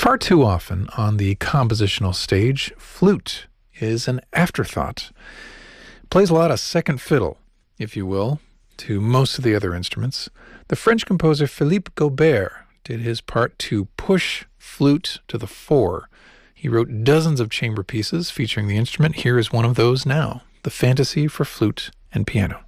Far too often on the compositional stage, flute is an afterthought. It plays a lot of second fiddle, if you will, to most of the other instruments. The French composer Philippe Gaubert did his part to push flute to the fore. He wrote dozens of chamber pieces featuring the instrument. Here is one of those now, the Fantasy for Flute and Piano.